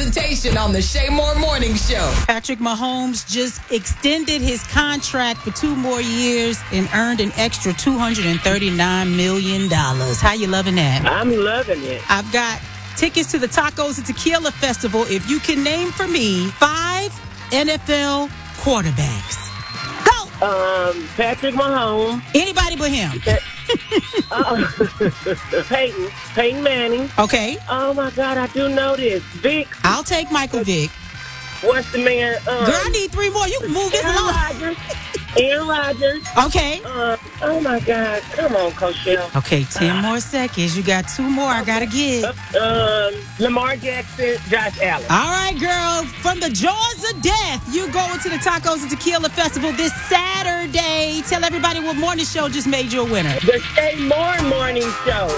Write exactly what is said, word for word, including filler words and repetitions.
presentation on the Shay Moore Morning Show. Patrick Mahomes just extended his contract for two more years and earned an extra two hundred thirty-nine million dollars. How you loving that? I'm loving it. I've got tickets to the Tacos and Tequila Festival. If you can name for me five N F L quarterbacks. Go! Um, Patrick Mahomes. Anybody but him. uh, Peyton. Peyton Manning. Okay. Oh, my God, I do know this. Vic. I'll take Michael Vick. What's the man? Um, Girl, I need three more. You can move this Aaron along. Rodgers. Aaron Rodgers. Okay. Uh, oh, my God. Come on, Coach Shell. Okay, ten more seconds. You got two more I got to get. Um, Lamar Jackson, Josh Allen. All right, girl. From the jaws of death, you going to the Tacos and Tequila Festival this Saturday. Tell everybody what morning show just made you a winner. The Shay Moore Morning Show.